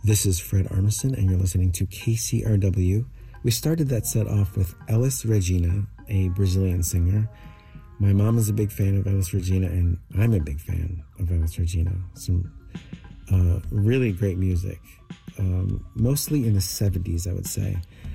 This is Fred Armisen, and you're listening to KCRW. We started that set off with Elis Regina, a Brazilian singer. My mom is a big fan of Elis Regina, and I'm a big fan of Elis Regina. Some really great music, mostly in the 70s, I would say.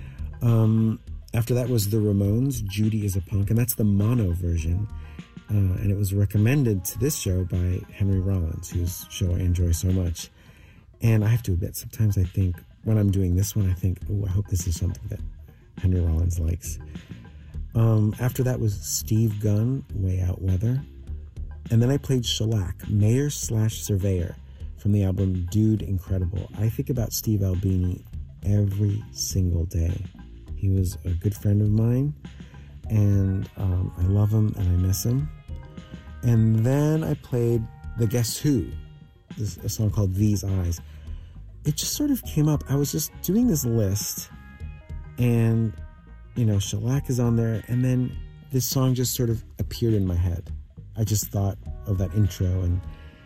After that was the Ramones, Judy is a Punk, and that's the mono version. And it was recommended to this show by Henry Rollins, whose show I enjoy so much. And I have to admit, sometimes I think, when I'm doing this one, I think, oh, I hope this is something that Henry Rollins likes. After that was Steve Gunn, Way Out Weather. And then I played Shellac, Mayor/Surveyor, from the album Dude Incredible. I think about Steve Albini every single day. He was a good friend of mine, and I love him and I miss him. And then I played the Guess Who, a song called These Eyes. It just sort of came up. I was just doing this list, and, Shellac is on there, and then this song just sort of appeared in my head. I just thought of that intro and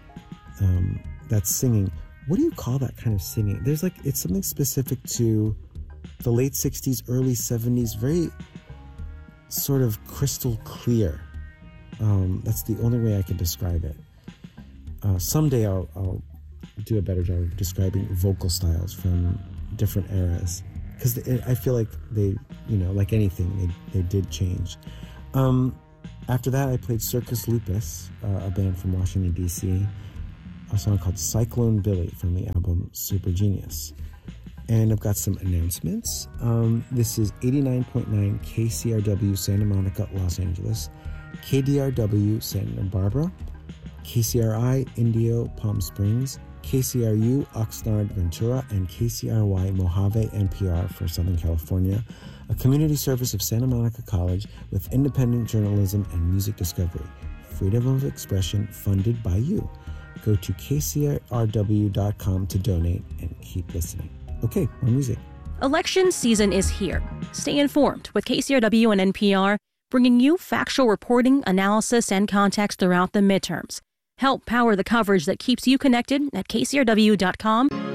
that singing. What do you call that kind of singing? It's something specific to the late 60s, early 70s, very sort of crystal clear. That's the only way I can describe it. Someday I'll do a better job of describing vocal styles from different eras, because I feel like they, like anything, they did change. After that, I played Circus Lupus, a band from Washington, D.C., a song called Cyclone Billy from the album Super Genius. And I've got some announcements. This is 89.9 KCRW Santa Monica, Los Angeles, KDRW Santa Barbara, KCRI Indio Palm Springs, KCRU Oxnard Ventura, and KCRY Mojave NPR for Southern California, a community service of Santa Monica College with independent journalism and music discovery. Freedom of expression funded by you. Go to kcrw.com to donate and keep listening. Okay, more music. Election season is here. Stay informed with KCRW and NPR, bringing you factual reporting, analysis, and context throughout the midterms. Help power the coverage that keeps you connected at kcrw.com.